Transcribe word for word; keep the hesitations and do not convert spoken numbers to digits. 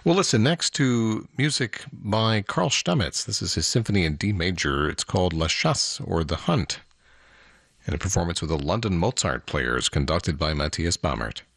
We'll listen next to music by Carl Stamitz. This is his symphony in D major. It's called La Chasse, or The Hunt, in a performance with the London Mozart Players conducted by Matthias Baumert.